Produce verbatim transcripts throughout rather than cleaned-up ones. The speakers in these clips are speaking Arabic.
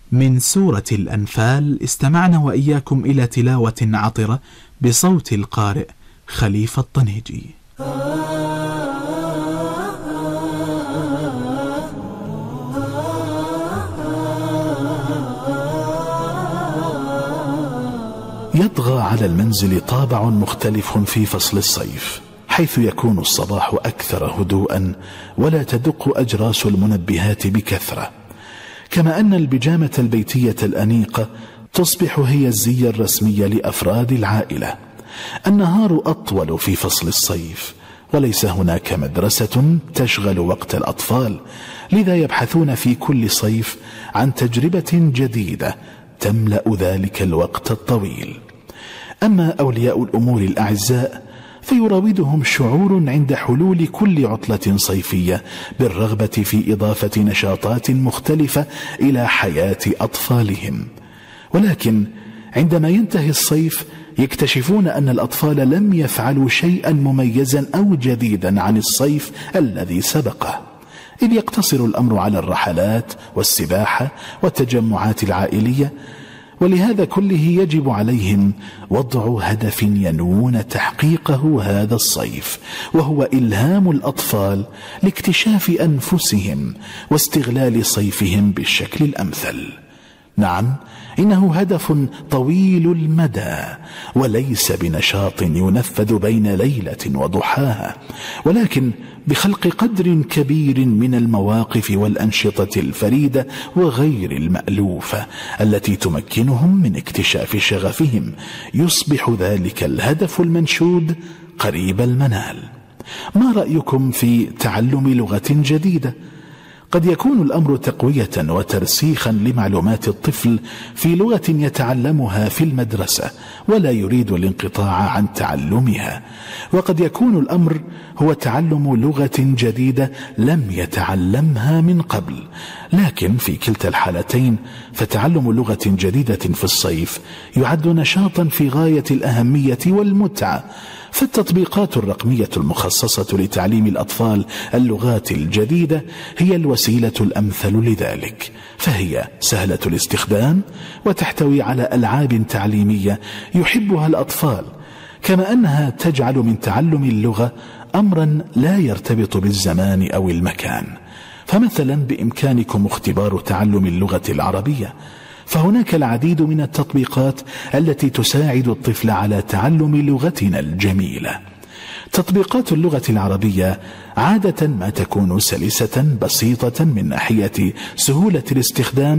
من سورة الأنفال استمعنا وإياكم إلى تلاوة عطرة بصوت القارئ خليفة الطنيجي. يطغى على المنزل طابع مختلف في فصل الصيف، حيث يكون الصباح أكثر هدوءا ولا تدق أجراس المنبهات بكثرة، كما أن البيجامة البيتية الأنيقة تصبح هي الزي الرسمي لأفراد العائلة. النهار أطول في فصل الصيف، وليس هناك مدرسة تشغل وقت الأطفال، لذا يبحثون في كل صيف عن تجربة جديدة تملأ ذلك الوقت الطويل. أما أولياء الأمور الأعزاء فيراودهم شعور عند حلول كل عطلة صيفية بالرغبة في إضافة نشاطات مختلفة إلى حياة أطفالهم، ولكن عندما ينتهي الصيف يكتشفون أن الأطفال لم يفعلوا شيئا مميزا أو جديدا عن الصيف الذي سبقه، إذ يقتصر الأمر على الرحلات والسباحة والتجمعات العائلية. ولهذا كله يجب عليهم وضع هدف ينوون تحقيقه هذا الصيف، وهو إلهام الأطفال لاكتشاف أنفسهم واستغلال صيفهم بالشكل الأمثل. نعم، إنه هدف طويل المدى، وليس بنشاط ينفذ بين ليلة وضحاها، ولكن بخلق قدر كبير من المواقف والأنشطة الفريدة وغير المألوفة التي تمكنهم من اكتشاف شغفهم، يصبح ذلك الهدف المنشود قريب المنال. ما رأيكم في تعلم لغة جديدة؟ قد يكون الأمر تقوية وترسيخا لمعلومات الطفل في لغة يتعلمها في المدرسة ولا يريد الانقطاع عن تعلمها، وقد يكون الأمر هو تعلم لغة جديدة لم يتعلمها من قبل. لكن في كلتا الحالتين فتعلم لغة جديدة في الصيف يعد نشاطا في غاية الأهمية والمتعة، فالتطبيقات الرقمية المخصصة لتعليم الأطفال اللغات الجديدة هي الوسيلة الأمثل لذلك، فهي سهلة الاستخدام وتحتوي على ألعاب تعليمية يحبها الأطفال، كما أنها تجعل من تعلم اللغة أمرا لا يرتبط بالزمان أو المكان. فمثلا بإمكانكم اختبار تعلم اللغة العربية، فهناك العديد من التطبيقات التي تساعد الطفل على تعلم لغتنا الجميلة. تطبيقات اللغة العربية عادة ما تكون سلسة بسيطة من ناحية سهولة الاستخدام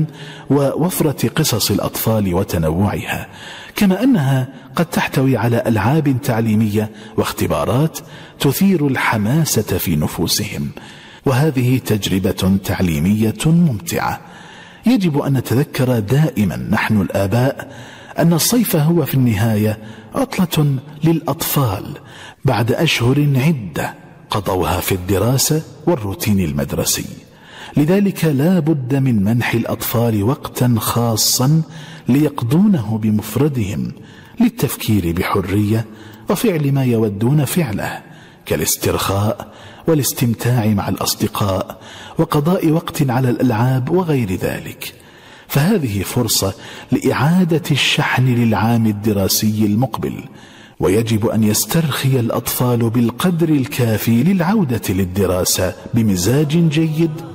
ووفرة قصص الأطفال وتنوعها، كما أنها قد تحتوي على ألعاب تعليمية واختبارات تثير الحماسة في نفوسهم، وهذه تجربة تعليمية ممتعة. يجب أن نتذكر دائما نحن الآباء أن الصيف هو في النهاية عطلة للأطفال بعد أشهر عدة قضوها في الدراسة والروتين المدرسي، لذلك لا بد من منح الأطفال وقتا خاصا ليقضونه بمفردهم للتفكير بحرية وفعل ما يودون فعله كالاسترخاء والاستمتاع مع الأصدقاء وقضاء وقت على الألعاب وغير ذلك. فهذه فرصة لإعادة الشحن للعام الدراسي المقبل، ويجب أن يسترخي الأطفال بالقدر الكافي للعودة للدراسة بمزاج جيد